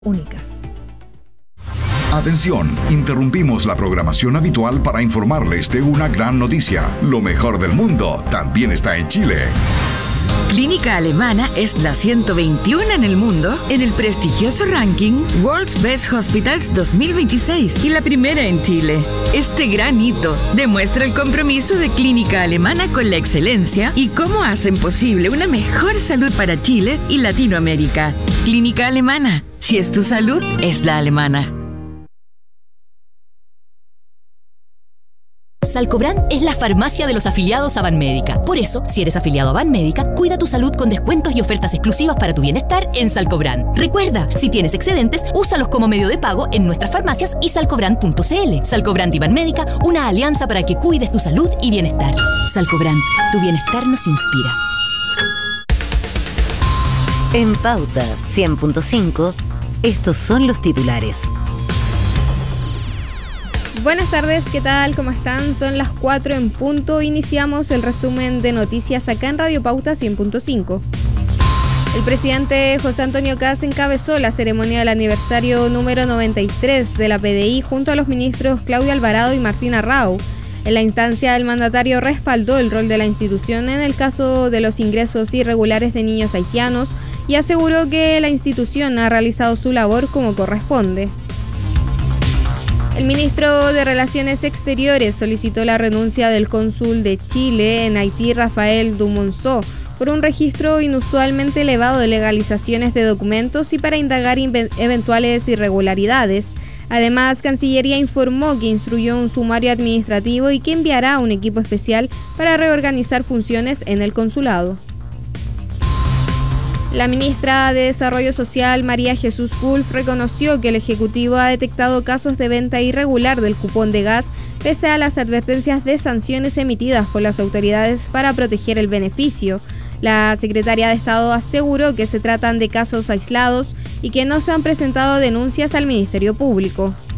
únicas. Atención, interrumpimos la programación habitual para informarles de una gran noticia. Lo mejor del mundo también está en Chile. Clínica Alemana es la 121 en el mundo en el prestigioso ranking World's Best Hospitals 2026 y la primera en Chile. Este gran hito demuestra el compromiso de Clínica Alemana con la excelencia y cómo hacen posible una mejor salud para Chile y Latinoamérica. Clínica Alemana, si es tu salud, es la alemana. Salcobran es la farmacia de los afiliados a Banmédica. Por eso, si eres afiliado a Banmédica, cuida tu salud con descuentos y ofertas exclusivas para tu bienestar en Salcobran. Recuerda, si tienes excedentes, úsalos como medio de pago en nuestras farmacias y salcobran.cl. Salcobran y Banmédica, una alianza para que cuides tu salud y bienestar. Salcobran, tu bienestar nos inspira. En Pauta 100.5, estos son los titulares. Buenas tardes, ¿qué tal? ¿Cómo están? Son las 4 en punto. Iniciamos el resumen de noticias acá en Radio Pauta 100.5. El presidente José Antonio Kast encabezó la ceremonia del aniversario número 93 de la PDI junto a los ministros Claudio Alvarado y Martín Arrau. En la instancia, el mandatario respaldó el rol de la institución en el caso de los ingresos irregulares de niños haitianos y aseguró que la institución ha realizado su labor como corresponde. El ministro de Relaciones Exteriores solicitó la renuncia del cónsul de Chile en Haití, Rafael Dumonceau, por un registro inusualmente elevado de legalizaciones de documentos y para indagar eventuales irregularidades. Además, Cancillería informó que instruyó un sumario administrativo y que enviará un equipo especial para reorganizar funciones en el consulado. La ministra de Desarrollo Social, María Jesús Wolf, reconoció que el Ejecutivo ha detectado casos de venta irregular del cupón de gas, pese a las advertencias de sanciones emitidas por las autoridades para proteger el beneficio. La secretaria de Estado aseguró que se tratan de casos aislados y que no se han presentado denuncias al Ministerio Público.